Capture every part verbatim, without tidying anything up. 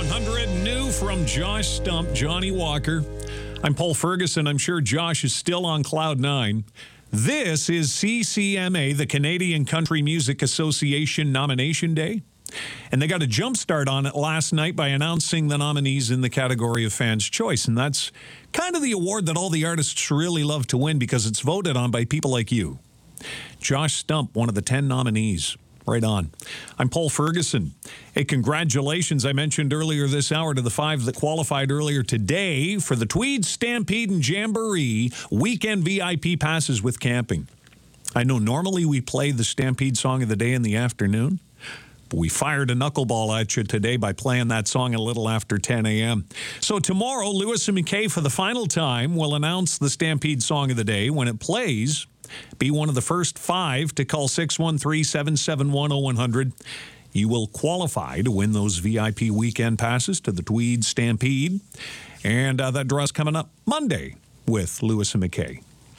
one hundred, new from Josh Stump, Johnny Walker. I'm Paul Ferguson. I'm sure Josh is still on cloud nine. This is C C M A, the Canadian Country Music Association Nomination Day. And they got a jump start on it last night by announcing the nominees in the category of Fans' Choice. And that's kind of the award that all the artists really love to win because it's voted on by people like you. Josh Stump, one of the ten nominees. Right on. I'm Paul Ferguson. Hey, congratulations, I mentioned earlier this hour, to the five that qualified earlier today for the Tweed Stampede and Jamboree weekend V I P passes with camping. I know normally we play the Stampede song of the day in the afternoon, but we fired a knuckleball at you today by playing that song a little after ten a.m. So tomorrow, Lewis and McKay, for the final time, will announce the Stampede song of the day. When it plays, be one of the first five to call six one three, seven seven one, oh one hundred. You will qualify to win those V I P weekend passes to the Tweed Stampede. And uh, that draw's coming up Monday with Lewis and McKay.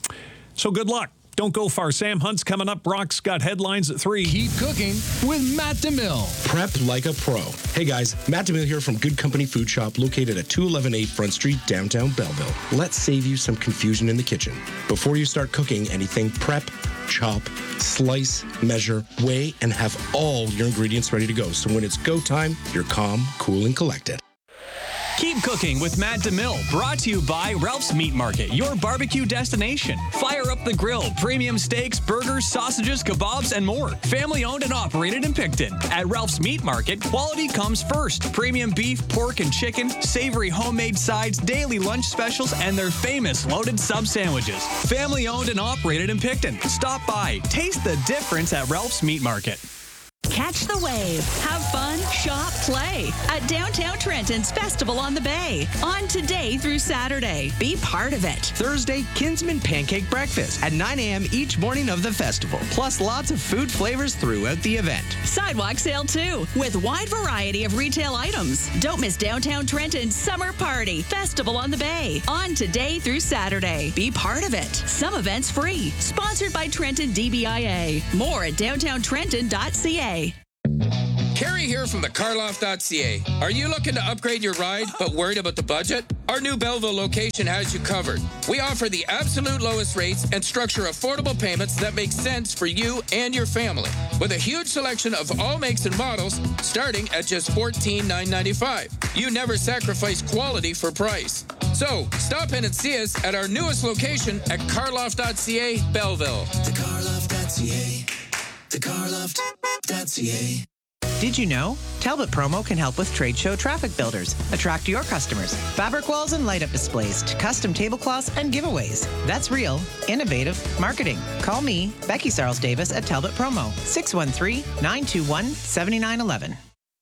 So good luck. Don't go far. Sam Hunt's coming up. Brock's got headlines at three. Keep cooking with Matt DeMille. Prep like a pro. Hey guys, Matt DeMille here from Good Company Food Shop located at two eleven eight Front Street, downtown Belleville. Let's save you some confusion in the kitchen. Before you start cooking anything, prep, chop, slice, measure, weigh, and have all your ingredients ready to go. So when it's go time, you're calm, cool, and collected. Keep cooking with Matt DeMille, brought to you by Ralph's Meat Market, your barbecue destination. Fire up the grill, premium steaks, burgers, sausages, kebabs, and more. Family owned and operated in Picton. At Ralph's Meat Market, quality comes first. Premium beef, pork, and chicken, savory homemade sides, daily lunch specials, and their famous loaded sub sandwiches. Family owned and operated in Picton. Stop by, taste the difference at Ralph's Meat Market. Catch the wave, have fun, shop, play at Downtown Trenton's Festival on the Bay on today through Saturday. Be part of it. Thursday, Kinsman Pancake Breakfast at nine a.m. each morning of the festival, plus lots of food flavors throughout the event. Sidewalk sale too, with wide variety of retail items. Don't miss Downtown Trenton's Summer Party Festival on the Bay on today through Saturday. Be part of it. Some events free. Sponsored by Trenton D B I A. More at downtown trenton dot c a. Kerry here from the carloft dot c a. Are you looking to upgrade your ride but worried about the budget? Our new Belleville location has you covered. We offer the absolute lowest rates and structure affordable payments that make sense for you and your family, with a huge selection of all makes and models starting at just fourteen thousand nine hundred ninety-five dollars. You never sacrifice quality for price. So stop in and see us at our newest location at carloft dot c a, Belleville. the carloft dot c a. the carloft dot c a. Did you know? Talbot Promo can help with trade show traffic builders. Attract your customers. Fabric walls and light up displays to custom tablecloths and giveaways. That's real, innovative marketing. Call me, Becky Sarles Davis at Talbot Promo, six one three, nine two one, seven nine one one.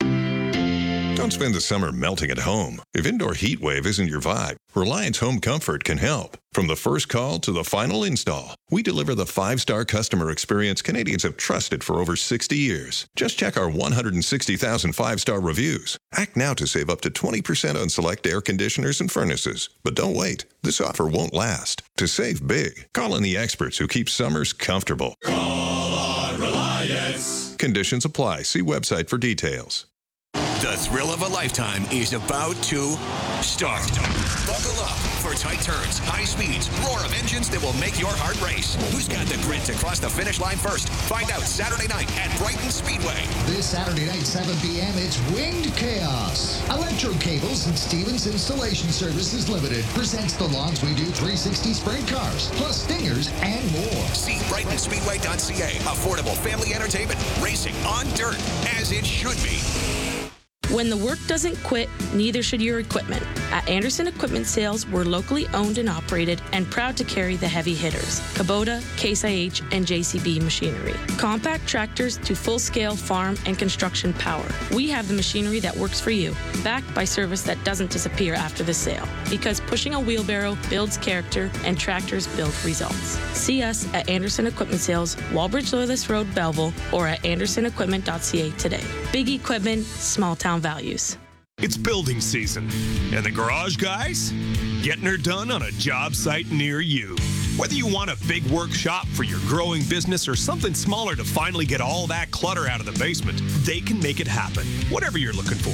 Don't spend the summer melting at home. If indoor heat wave isn't your vibe, Reliance Home Comfort can help. From the first call to the final install, we deliver the five-star customer experience Canadians have trusted for over sixty years. Just check our one hundred sixty thousand five-star reviews. Act now to save up to twenty percent on select air conditioners and furnaces. But don't wait. This offer won't last. To save big, call on the experts who keep summers comfortable. Call on Reliance. Conditions apply. See website for details. The thrill of a lifetime is about to start. Buckle up for tight turns, high speeds, roar of engines that will make your heart race. Who's got the grit to cross the finish line first? Find out Saturday night at Brighton Speedway. This Saturday night, seven p.m., it's Winged Chaos. Electro Cables and Stevens Installation Services Limited presents the Longs We Do three sixty Sprint Cars, plus stingers and more. See brighton speedway dot c a. Affordable family entertainment, racing on dirt, as it should be. When the work doesn't quit, neither should your equipment. At Anderson Equipment Sales, we're locally owned and operated and proud to carry the heavy hitters, Kubota, Case I H, and J C B machinery. Compact tractors to full-scale farm and construction power. We have the machinery that works for you, backed by service that doesn't disappear after the sale. Because pushing a wheelbarrow builds character and tractors build results. See us at Anderson Equipment Sales, Walbridge Loyalist Road, Belleville, or at anderson equipment dot c a today. Big equipment, small town values. It's building season, and the garage guys getting her done on a job site near you. Whether you want a big workshop for your growing business or something smaller to finally get all that clutter out of the basement, they can make it happen. Whatever you're looking for,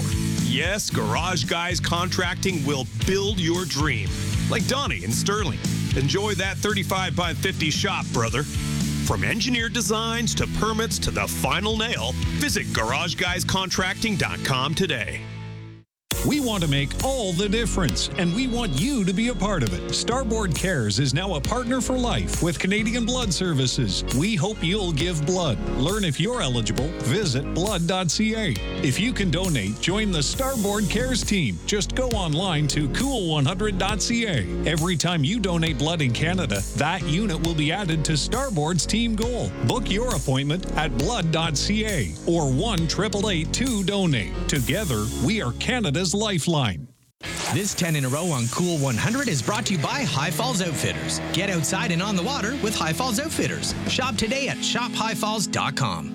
Yes, Garage Guys Contracting will build your dream. Like Donnie and Sterling. Enjoy that thirty-five by fifty shop, brother. From engineered designs to permits to the final nail, visit garage guys contracting dot com today. We want to make all the difference, and we want you to be a part of it. Starboard Cares is now a partner for life with Canadian Blood Services. We hope you'll give blood. Learn if you're eligible. Visit blood dot c a. If you can donate, join the Starboard Cares team. Just go online to cool one hundred dot c a. Every time you donate blood in Canada, that unit will be added to Starboard's team goal. Book your appointment at blood dot c a or one eight eight eight two donate. Together, we are Canada's lifeline. This ten in a row on Cool one hundred is brought to you by High Falls Outfitters. Get outside and on the water with High Falls Outfitters. Shop today at shop high falls dot com.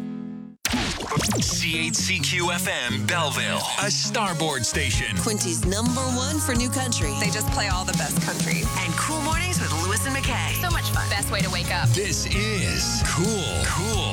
C eight C Q F M Belleville, a Starboard station. Quincy's number one for new country. They just play all the best country. And Cool Mornings with Lewis and McKay. So much fun. Best way to wake up. This is Cool, Cool